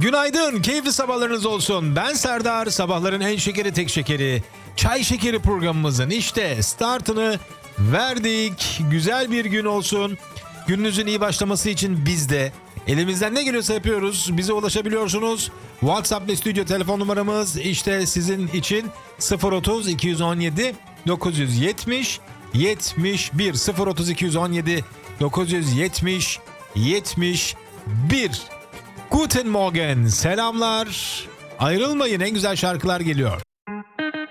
Günaydın, keyifli sabahlarınız olsun. Ben Serdar, sabahların en şekeri tek şekeri. Çay Şekeri programımızın işte startını verdik. Güzel bir gün olsun. Gününüzün iyi başlaması için biz de elimizden ne geliyorsa yapıyoruz. Bize ulaşabiliyorsunuz. WhatsApp ve stüdyo telefon numaramız işte sizin için 030 217 970 71 030 217 970 71. Guten Morgen, selamlar. Ayrılmayın, en güzel şarkılar geliyor.